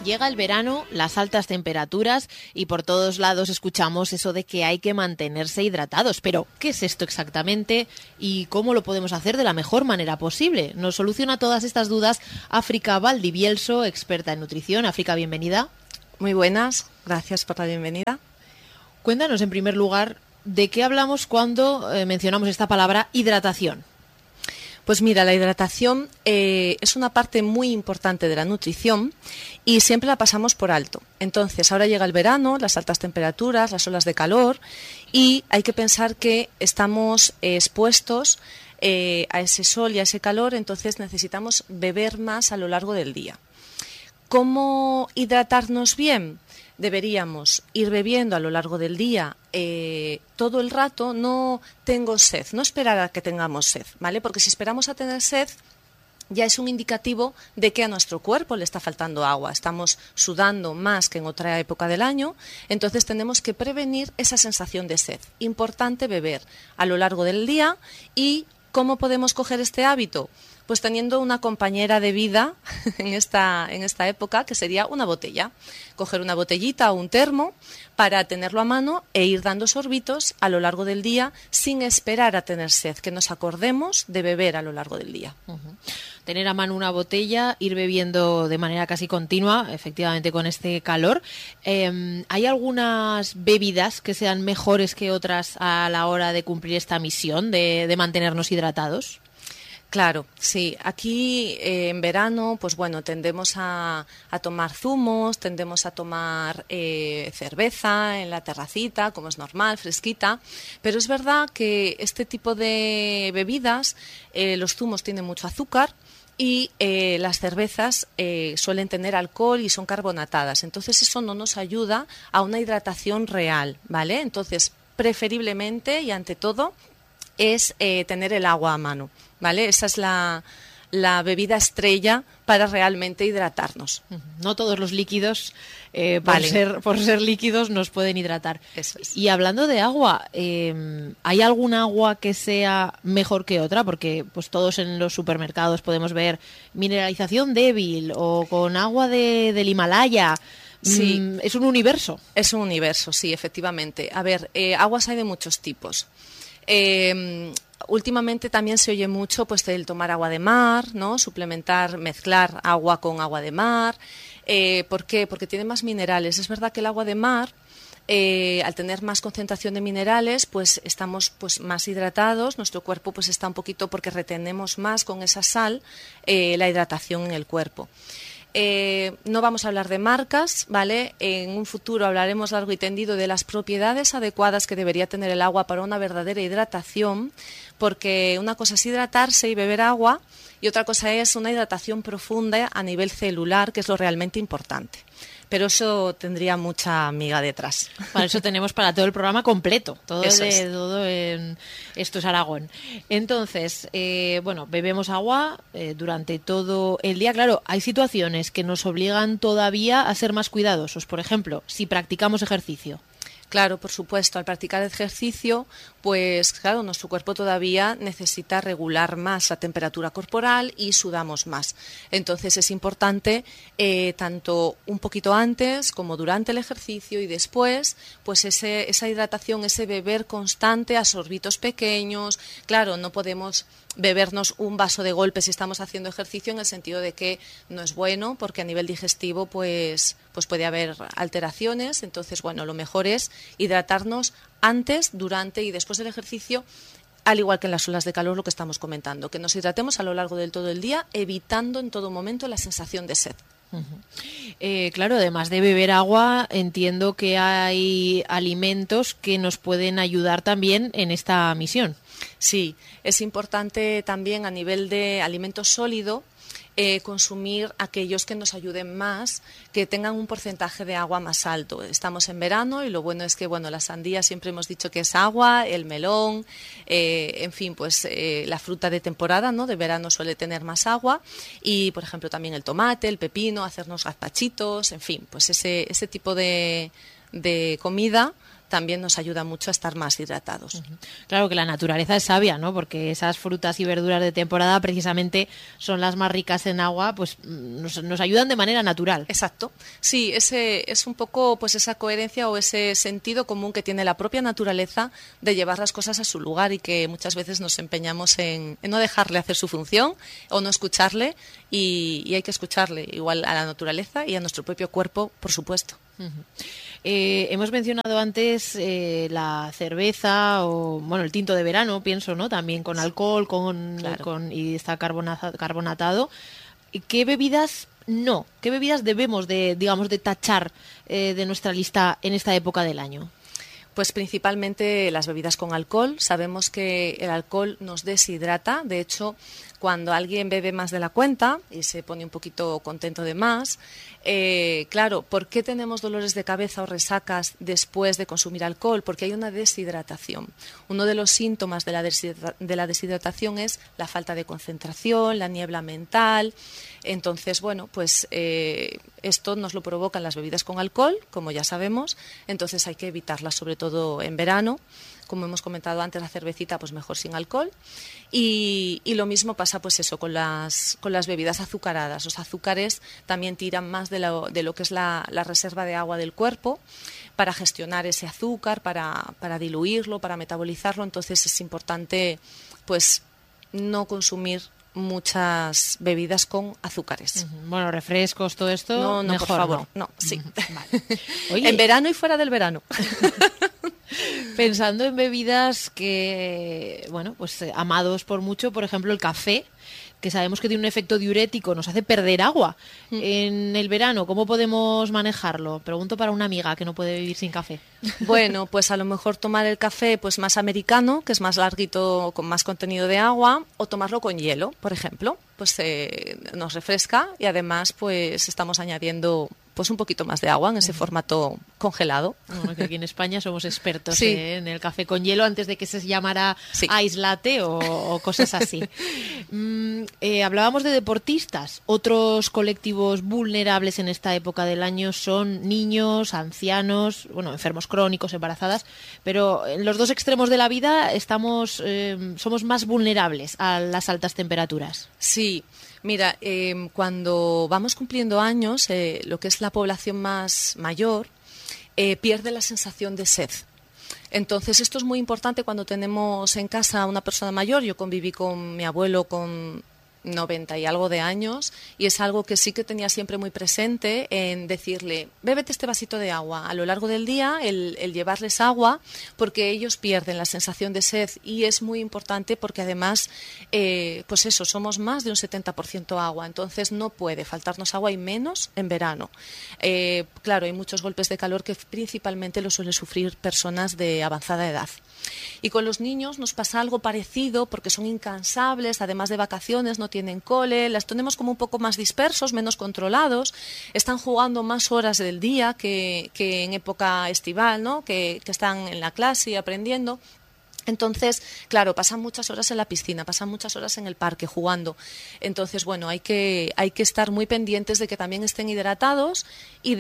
Llega el verano, las altas temperaturas y por todos lados escuchamos eso de que hay que mantenerse hidratados. Pero, ¿qué es esto exactamente y cómo lo podemos hacer de la mejor manera posible? Nos soluciona todas estas dudas África Valdivielso, experta en nutrición. África, bienvenida. Muy buenas, gracias por la bienvenida. Cuéntanos, en primer lugar, ¿de qué hablamos cuando mencionamos esta palabra hidratación? Pues mira, la hidratación es una parte muy importante de la nutrición y siempre la pasamos por alto. Entonces, ahora llega el verano, las altas temperaturas, las olas de calor y hay que pensar que estamos expuestos a ese sol y a ese calor, entonces necesitamos beber más a lo largo del día. ¿Cómo hidratarnos bien? Deberíamos ir bebiendo a lo largo del día todo el rato, no tengo sed, no esperar a que tengamos sed, ¿vale? Porque si esperamos a tener sed, ya es un indicativo de que a nuestro cuerpo le está faltando agua, estamos sudando más que en otra época del año, entonces tenemos que prevenir esa sensación de sed. Importante beber a lo largo del día. ¿Y cómo podemos coger este hábito? Pues teniendo una compañera de vida en esta época, que sería una botella. Coger una botellita o un termo para tenerlo a mano e ir dando sorbitos a lo largo del día sin esperar a tener sed, que nos acordemos de beber a lo largo del día. Tener a mano una botella, ir bebiendo de manera casi continua, efectivamente con este calor. ¿Hay algunas bebidas que sean mejores que otras a la hora de cumplir esta misión de mantenernos hidratados? Claro, sí. Aquí en verano, pues bueno, tendemos a tomar zumos, tendemos a tomar cerveza en la terracita, como es normal, fresquita. Pero es verdad que este tipo de bebidas, los zumos tienen mucho azúcar y las cervezas suelen tener alcohol y son carbonatadas. Entonces eso no nos ayuda a una hidratación real, ¿vale? Entonces, preferiblemente y ante todo, es tener el agua a mano, ¿vale? Esa es la bebida estrella para realmente hidratarnos. No todos los líquidos, Vale. por ser líquidos, nos pueden hidratar. Eso es. Y hablando de agua, ¿hay algún agua que sea mejor que otra? Porque pues todos en los supermercados podemos ver mineralización débil o con agua del Himalaya. Sí. Es un universo. Es un universo, sí, efectivamente. A ver, aguas hay de muchos tipos. Últimamente también se oye mucho pues el tomar agua de mar, ¿no? Suplementar, mezclar agua con agua de mar. ¿Por qué? Porque tiene más minerales. Es verdad que el agua de mar, al tener más concentración de minerales, pues estamos pues más hidratados, nuestro cuerpo pues está un poquito, porque retenemos más con esa sal la hidratación en el cuerpo. No vamos a hablar de marcas, ¿vale? En un futuro hablaremos largo y tendido de las propiedades adecuadas que debería tener el agua para una verdadera hidratación, porque una cosa es hidratarse y beber agua y otra cosa es una hidratación profunda a nivel celular, que es lo realmente importante. Pero eso tendría mucha miga detrás. Para eso tenemos para todo el programa completo. Todo Eso esto es Aragón. Entonces, bueno, bebemos agua durante todo el día. Claro, hay situaciones que nos obligan todavía a ser más cuidadosos. Por ejemplo, si practicamos ejercicio. Claro, por supuesto, al practicar ejercicio, pues claro, nuestro cuerpo todavía necesita regular más la temperatura corporal y sudamos más. Entonces es importante, tanto un poquito antes como durante el ejercicio y después, pues esa hidratación, ese beber constante a sorbitos pequeños. Claro, no podemos bebernos un vaso de golpe si estamos haciendo ejercicio, en el sentido de que no es bueno, porque a nivel digestivo pues puede haber alteraciones. Entonces, bueno, lo mejor es hidratarnos antes, durante y después del ejercicio, al igual que en las olas de calor, lo que estamos comentando, que nos hidratemos a lo largo del todo el día, evitando en todo momento la sensación de sed. Claro, además de beber agua, entiendo que hay alimentos que nos pueden ayudar también en esta misión. Sí, es importante también a nivel de alimento sólido consumir aquellos que nos ayuden más, que tengan un porcentaje de agua más alto. Estamos en verano y lo bueno es que la sandía siempre hemos dicho que es agua, el melón, en fin, pues la fruta de temporada, ¿no? De verano suele tener más agua y, por ejemplo, también el tomate, el pepino, hacernos gazpachitos, en fin, pues ese tipo de comida también nos ayuda mucho a estar más hidratados. Claro que la naturaleza es sabia, ¿no? Porque esas frutas y verduras de temporada precisamente son las más ricas en agua, pues nos ayudan de manera natural. Exacto. Sí, ese es un poco pues esa coherencia o ese sentido común que tiene la propia naturaleza de llevar las cosas a su lugar y que muchas veces nos empeñamos en no dejarle hacer su función o no escucharle y hay que escucharle igual a la naturaleza y a nuestro propio cuerpo, por supuesto. Hemos mencionado antes la cerveza o bueno el tinto de verano, pienso, ¿no? También con alcohol, y está carbonatado. ¿Qué bebidas no? ¿Qué bebidas debemos de tachar de nuestra lista en esta época del año? Pues principalmente las bebidas con alcohol. Sabemos que el alcohol nos deshidrata. De hecho, cuando alguien bebe más de la cuenta y se pone un poquito contento de más, claro, ¿por qué tenemos dolores de cabeza o resacas después de consumir alcohol? Porque hay una deshidratación. Uno de los síntomas de la deshidratación es la falta de concentración, la niebla mental. Entonces, bueno, pues esto nos lo provocan las bebidas con alcohol, como ya sabemos. Entonces hay que evitarlas, sobre todo en verano. Como hemos comentado antes, la cervecita pues mejor sin alcohol. Y lo mismo pasa pues eso con las bebidas azucaradas. Los azúcares también tiran más de lo que es la reserva de agua del cuerpo para gestionar ese azúcar, para diluirlo, para metabolizarlo. Entonces es importante pues no consumir muchas bebidas con azúcares. Bueno, refrescos, todo esto, no, mejor, por favor, no, sí. Vale. Oye, en verano y fuera del verano. Pensando en bebidas que, bueno, pues amados por mucho, por ejemplo, el café, que sabemos que tiene un efecto diurético, nos hace perder agua. En el verano, ¿cómo podemos manejarlo? Pregunto para una amiga que no puede vivir sin café. Bueno, pues a lo mejor tomar el café pues más americano, que es más larguito, con más contenido de agua, o tomarlo con hielo, por ejemplo. Pues nos refresca y además pues estamos añadiendo pues un poquito más de agua en ese formato congelado. Bueno, que aquí en España somos expertos sí. En el café con hielo antes de que se llamara sí. ice latte o cosas así. Hablábamos de deportistas. Otros colectivos vulnerables en esta época del año son niños, ancianos, bueno, enfermos crónicos, embarazadas, pero en los dos extremos de la vida somos más vulnerables a las altas temperaturas. Sí. Mira, cuando vamos cumpliendo años, lo que es la población más mayor pierde la sensación de sed. Entonces, esto es muy importante cuando tenemos en casa a una persona mayor. Yo conviví con mi abuelo con 90 y algo de años y es algo que sí que tenía siempre muy presente en decirle, bébete este vasito de agua a lo largo del día, el llevarles agua, porque ellos pierden la sensación de sed y es muy importante porque además, pues eso, somos más de un 70% agua, entonces no puede faltarnos agua y menos en verano. Claro, hay muchos golpes de calor que principalmente lo suelen sufrir personas de avanzada edad. Y con los niños nos pasa algo parecido porque son incansables, además de vacaciones, no tienen cole, las tenemos como un poco más dispersos, menos controlados, están jugando más horas del día que en época estival, ¿no? que están en la clase y aprendiendo. Entonces, claro, pasan muchas horas en la piscina, pasan muchas horas en el parque jugando. Entonces, bueno, hay que estar muy pendientes de que también estén hidratados y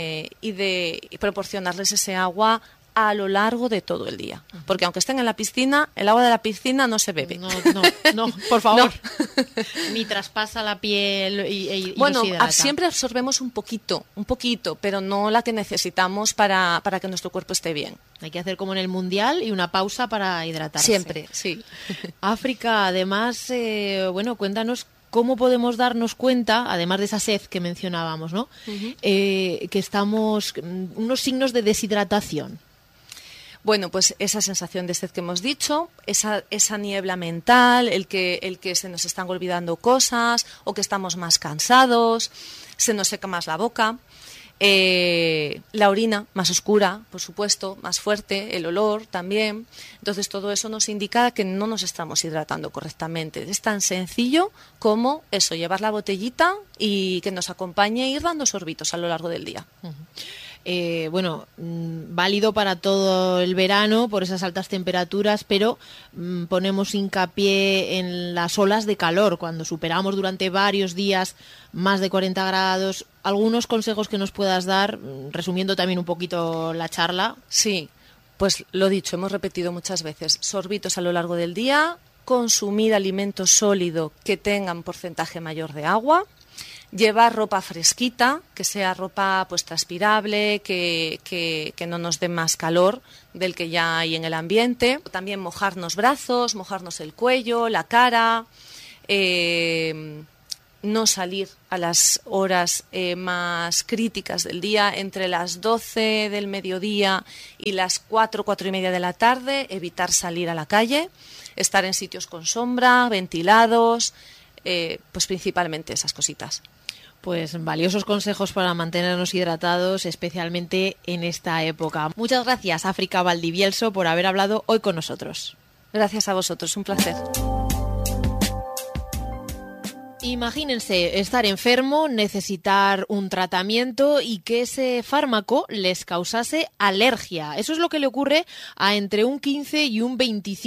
de proporcionarles ese agua a lo largo de todo el día. Porque aunque estén en la piscina, el agua de la piscina no se bebe. No, por favor. No. Ni traspasa la piel y bueno, nos hidrata. Siempre absorbemos un poquito, pero no la que necesitamos para que nuestro cuerpo esté bien. Hay que hacer como en el Mundial y una pausa para hidratarse. Siempre, sí. África, además, cuéntanos cómo podemos darnos cuenta, además de esa sed que mencionábamos, ¿no? Que estamos, unos signos de deshidratación. Bueno, pues esa sensación de sed que hemos dicho, esa niebla mental, el que se nos están olvidando cosas o que estamos más cansados, se nos seca más la boca, la orina más oscura, por supuesto, más fuerte, el olor también. Entonces todo eso nos indica que no nos estamos hidratando correctamente. Es tan sencillo como eso, llevar la botellita y que nos acompañe e ir dando sorbitos a lo largo del día. Válido para todo el verano por esas altas temperaturas, pero ponemos hincapié en las olas de calor, cuando superamos durante varios días más de 40 grados. ¿Algunos consejos que nos puedas dar, resumiendo también un poquito la charla? Sí. Pues lo dicho, hemos repetido muchas veces, sorbitos a lo largo del día, consumir alimento sólido que tengan porcentaje mayor de agua, llevar ropa fresquita, que sea ropa pues transpirable, que no nos dé más calor del que ya hay en el ambiente. También mojarnos brazos, mojarnos el cuello, la cara, no salir a las horas más críticas del día, entre las 12 del mediodía y las 4 y media de la tarde, evitar salir a la calle, estar en sitios con sombra, ventilados, pues principalmente esas cositas. Pues valiosos consejos para mantenernos hidratados, especialmente en esta época. Muchas gracias, África Valdivielso, por haber hablado hoy con nosotros. Gracias a vosotros, un placer. Imagínense estar enfermo, necesitar un tratamiento y que ese fármaco les causase alergia. Eso es lo que le ocurre a entre un 15 y un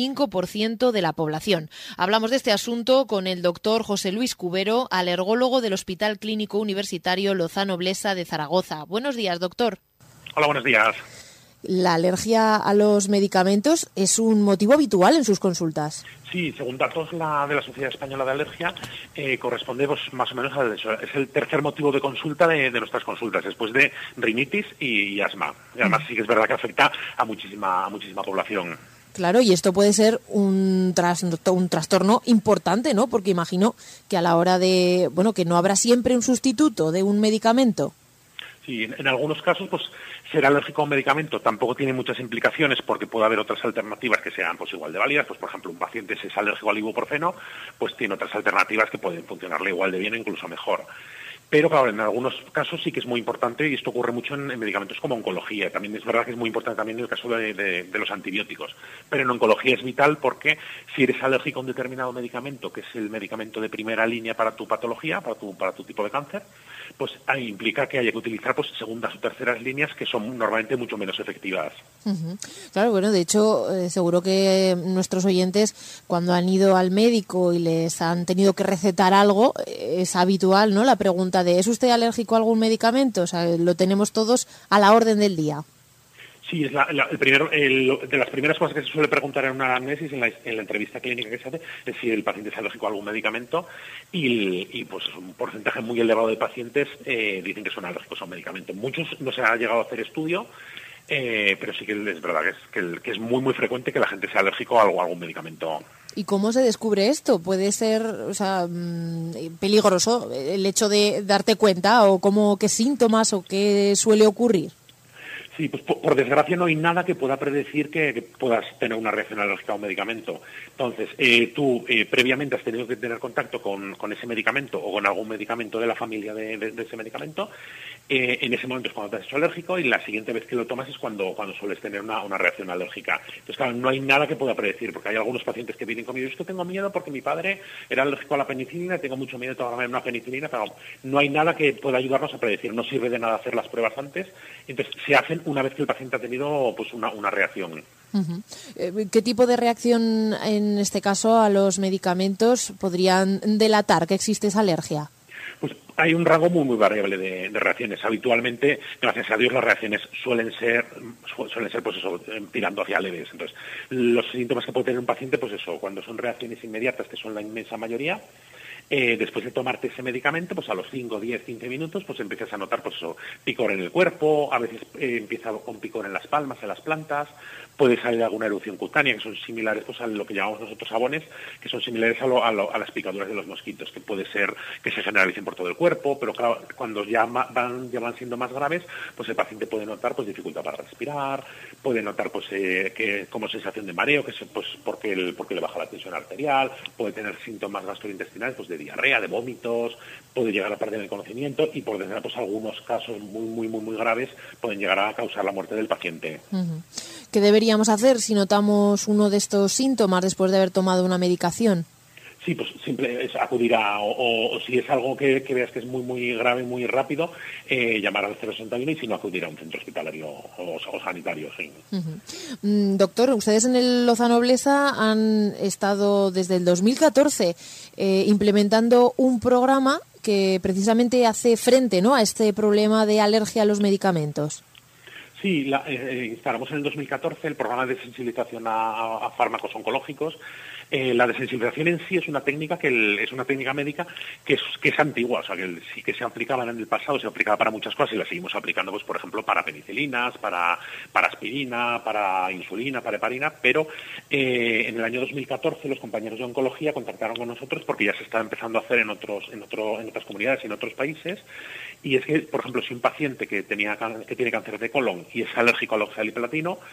25% de la población. Hablamos de este asunto con el doctor José Luis Cubero, alergólogo del Hospital Clínico Universitario Lozano Blesa de Zaragoza. Buenos días, doctor. Hola, buenos días. ¿La alergia a los medicamentos es un motivo habitual en sus consultas? Sí, según datos de la Sociedad Española de Alergia, corresponde pues, más o menos es el tercer motivo de consulta de nuestras consultas, después de rinitis y asma. Y además sí que es verdad que afecta a muchísima población. Claro, y esto puede ser un trastorno importante, ¿no? Porque imagino que a la hora de, que no habrá siempre un sustituto de un medicamento. Sí, en algunos casos, pues ser alérgico a un medicamento tampoco tiene muchas implicaciones porque puede haber otras alternativas que sean pues igual de válidas. Pues por ejemplo, un paciente si es alérgico al ibuprofeno, pues tiene otras alternativas que pueden funcionarle igual de bien o incluso mejor. Pero claro, en algunos casos sí que es muy importante y esto ocurre mucho en medicamentos como oncología. También es verdad que es muy importante también en el caso de los antibióticos. Pero en oncología es vital porque si eres alérgico a un determinado medicamento, que es el medicamento de primera línea para tu patología, para tu tipo de cáncer, pues ahí implica que haya que utilizar pues segundas o terceras líneas que son normalmente mucho menos efectivas. Uh-huh. Claro, bueno, de hecho, seguro que nuestros oyentes cuando han ido al médico y les han tenido que recetar algo, es habitual, ¿no? La pregunta de ¿es usted alérgico a algún medicamento? O sea, lo tenemos todos a la orden del día. Sí, es de las primeras cosas que se suele preguntar en una anamnesis, en la entrevista clínica que se hace, es si el paciente es alérgico a algún medicamento y pues un porcentaje muy elevado de pacientes dicen que son alérgicos a un medicamento. Muchos no se ha llegado a hacer estudio, pero sí que es verdad que es muy frecuente que la gente sea alérgico a algún medicamento. ¿Y cómo se descubre esto? ¿Puede ser peligroso el hecho de darte cuenta o qué síntomas o qué suele ocurrir? Sí, pues por desgracia no hay nada que pueda predecir que puedas tener una reacción alérgica a un medicamento. Entonces, tú previamente has tenido que tener contacto con ese medicamento o con algún medicamento de la familia de ese medicamento. En ese momento es cuando te has hecho alérgico y la siguiente vez que lo tomas es cuando sueles tener una reacción alérgica. Entonces, claro, no hay nada que pueda predecir, porque hay algunos pacientes que vienen conmigo y es que tengo miedo porque mi padre era alérgico a la penicilina y tengo mucho miedo de tomarme una penicilina, pero no hay nada que pueda ayudarnos a predecir. No sirve de nada hacer las pruebas antes. Entonces, se hacen una vez que el paciente ha tenido pues una reacción. Uh-huh. ¿Qué tipo de reacción, en este caso, a los medicamentos podrían delatar que existe esa alergia? Pues hay un rango muy variable de reacciones. Habitualmente, gracias a Dios, las reacciones suelen ser pues eso, tirando hacia leves. Entonces, los síntomas que puede tener un paciente, pues eso, cuando son reacciones inmediatas, que son la inmensa mayoría, después de tomarte ese medicamento, pues a los 5, 10, 15 minutos, pues empiezas a notar pues eso, picor en el cuerpo, a veces empieza con picor en las palmas, en las plantas, puede salir alguna erupción cutánea, que son similares pues a lo que llamamos nosotros sabones, que son similares a las picaduras de los mosquitos, que puede ser que se generalicen por todo el cuerpo, pero claro, cuando ya van siendo más graves, pues el paciente puede notar pues dificultad para respirar, puede notar pues que como sensación de mareo, que es pues porque le baja la tensión arterial, puede tener síntomas gastrointestinales pues de diarrea, de vómitos, puede llegar a perder el conocimiento y por desgracia pues algunos casos muy graves pueden llegar a causar la muerte del paciente. Uh-huh. ¿Qué deberíamos hacer si notamos uno de estos síntomas después de haber tomado una medicación? Sí, pues simple es acudir o si es algo que veas que es muy grave, muy rápido, llamar al 061 y si no acudir a un centro hospitalario o sanitario. Sí. Uh-huh. Doctor, ustedes en el Lozano Blesa han estado desde el 2014 implementando un programa que precisamente hace frente, ¿no?, a este problema de alergia a los medicamentos. Sí, instalamos en el 2014 el programa de sensibilización a fármacos oncológicos. La desensibilización en sí es una técnica es una técnica médica que es antigua, o sea, que sí que se aplicaba en el pasado, se aplicaba para muchas cosas y la seguimos aplicando, pues por ejemplo, para penicilinas, para aspirina, para insulina, para heparina, pero en el año 2014 los compañeros de oncología contactaron con nosotros porque ya se está empezando a hacer en otras comunidades y en otros países. Y es que, por ejemplo, si un paciente que tiene cáncer de colon y es alérgico al oxaliplatino,